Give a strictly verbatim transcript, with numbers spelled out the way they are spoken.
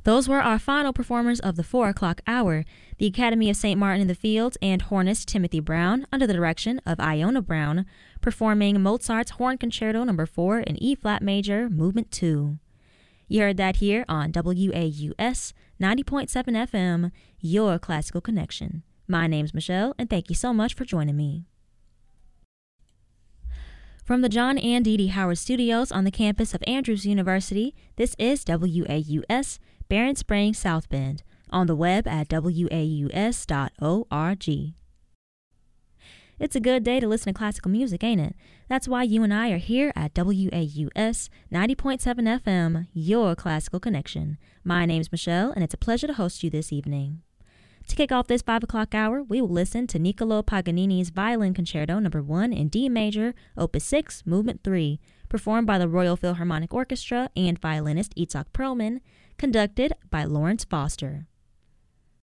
Those were our final performers of the four o'clock hour, the Academy of Saint Martin in the Fields and hornist Timothy Brown, under the direction of Iona Brown, performing Mozart's Horn Concerto number four in E-flat major, Movement two. You heard that here on W A U S ninety point seven F M, your classical connection. My name's Michelle, and thank you so much for joining me. From the John and Dee Dee Howard Studios on the campus of Andrews University, this is W A U S, Barron Springs, South Bend, on the web at W A U S dot org. It's a good day to listen to classical music, ain't it? That's why you and I are here at W A U S ninety point seven F M, your classical connection. My name's Michelle, and it's a pleasure to host you this evening. To kick off this five o'clock hour, we will listen to Niccolò Paganini's Violin Concerto number one in D major, Opus six, Movement three, performed by the Royal Philharmonic Orchestra and violinist Itzhak Perlman, conducted by Lawrence Foster.